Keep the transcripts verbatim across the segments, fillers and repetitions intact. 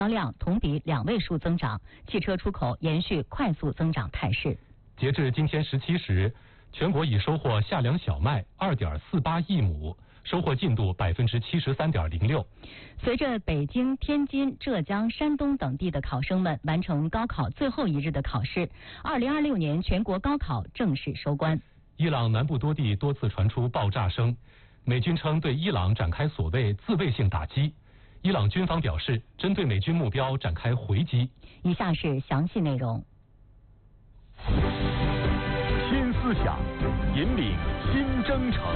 销量同比两位数增长，汽车出口延续快速增长态势。 截至今天十七时，全国已收获夏粮小麦二点四八亿亩，收获进度百分之七十三点零六。 随着北京、天津、浙江、山东等地的考生们完成高考最后一日的考试，二零二六年全国高考正式收官。 伊朗南部多地多次传出爆炸声，美军称对伊朗展开所谓自卫性打击。伊朗军方表示，针对美军目标展开回击。 以下是详细内容。 新思想，引领新征程。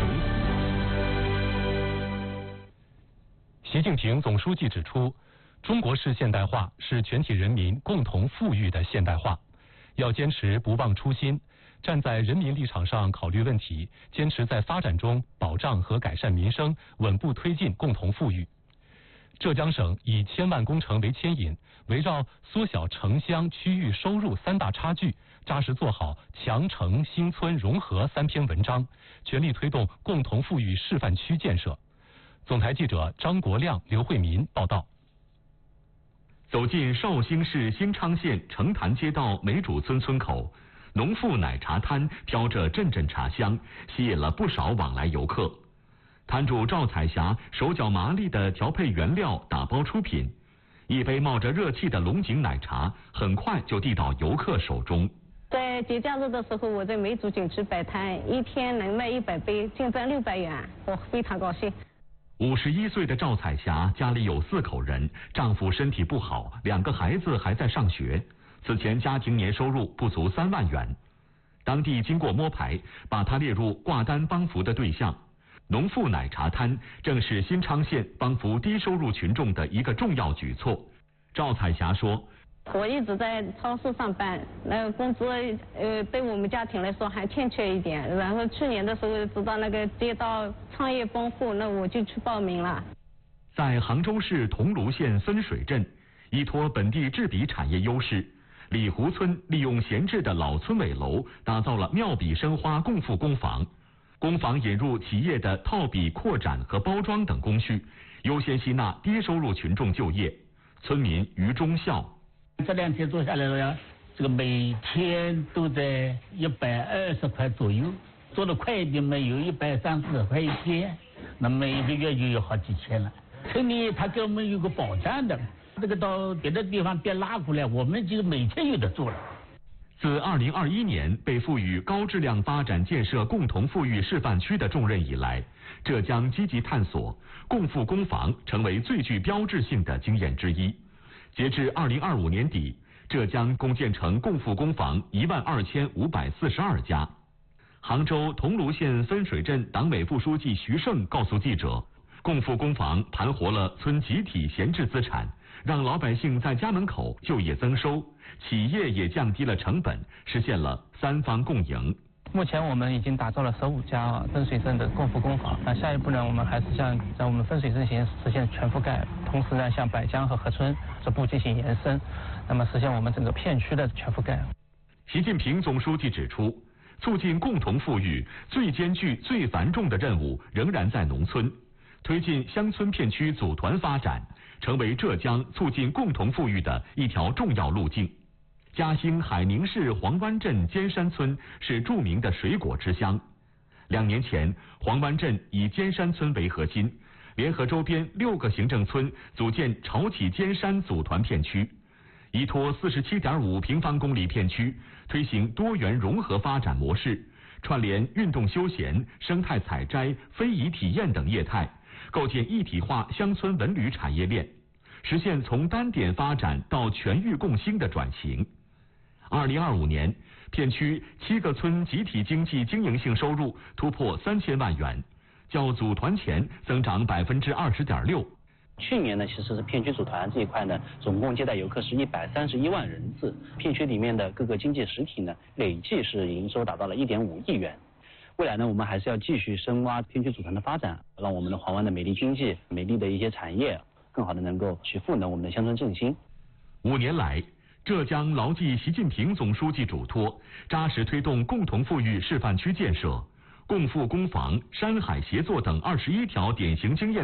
习近平总书记指出，中国式现代化是全体人民共同富裕的现代化，要坚持不忘初心，站在人民立场上考虑问题，坚持在发展中保障和改善民生，稳步推进共同富裕。浙江省以千万工程为牵引，围绕缩小城乡区域收入三大差距，扎实做好强城新村融合三篇文章，全力推动共同富裕示范区建设。总台记者张国亮、刘慧民报道。 走进绍兴市新昌县城潭街道梅主村村口，农妇奶茶摊飘着阵阵茶香，吸引了不少往来游客。摊主赵彩霞手脚麻利地调配原料，打包出品，一杯冒着热气的龙井奶茶很快就递到游客手中。 在节假日的时候，我在梅主景区摆摊，一天能卖一百杯，净赚六百元，我非常高兴。 五十一岁的赵彩霞家里有四口人，丈夫身体不好，两个孩子还在上学，此前家庭年收入不足三万元。当地经过摸排，把她列入挂单帮扶的对象。农妇奶茶摊正是新昌县帮扶低收入群众的一个重要举措。赵彩霞说， 我一直在超市上班，那工资呃对我们家庭来说还欠缺一点，然后去年的时候知道那个街道创业帮扶，那我就去报名了。 在杭州市桐庐县分水镇，依托本地制笔产业优势，李湖村利用闲置的老村委楼，打造了妙笔生花共富工坊。工坊引入企业的套笔扩展和包装等工序，优先吸纳低收入群众就业。村民于忠孝， 这两天做下来了呀，这个每天都在一百二十块左右，做的快一点嘛，有一百三十块一天，那么一个月就有好几千了。村里他给我们有个保障的，这个到别的地方别拉过来，我们就每天有的做了。 自二零二一年被赋予高质量发展建设共同富裕示范区的重任以来，浙江积极探索共富工坊成为最具标志性的经验之一。截至二零二五年底，浙江共建成共富工坊一万二千五百四十二家。杭州桐庐县分水镇党委副书记徐胜告诉记者，共富工坊盘活了村集体闲置资产，让老百姓在家门口就业增收，企业也降低了成本，实现了三方共赢。 目前我们已经打造了十五家分水镇的共富工坊，那下一步呢，我们还是向在我们分水镇行实现全覆盖，同时呢，向百江和河村这步进行延伸，那么实现我们整个片区的全覆盖。 习近平总书记指出，促进共同富裕最艰巨、最繁重的任务仍然在农村，推进乡村片区组团发展，成为浙江促进共同富裕的一条重要路径。嘉兴海宁市黄湾镇尖山村是著名的水果之乡。两年前，黄湾镇以尖山村为核心，联合周边六个行政村，组建潮起尖山组团片区，依托四十七点五平方公里片区，推行多元融合发展模式，串联运动休闲、生态采摘、非遗体验等业态，构建一体化乡村文旅产业链，实现从单点发展到全域共兴的转型。二零二五年，片区七个村集体经济经营性收入突破三千万元，较组团前增长百分之二十点六。 去年呢，其实是片区组团这一块呢，总共接待游客是一百三十一万人次，片区里面的各个经济实体呢，累计是营收达到了一点五亿元。未来呢，我们还是要继续深挖片区组团的发展，让我们的黄湾的美丽经济、美丽的一些产业，更好的能够去赋能我们的乡村振兴。 五年来，浙江牢记习近平总书记嘱托，扎实推动共同富裕示范区建设，共富工坊、山海协作等二十一条典型经验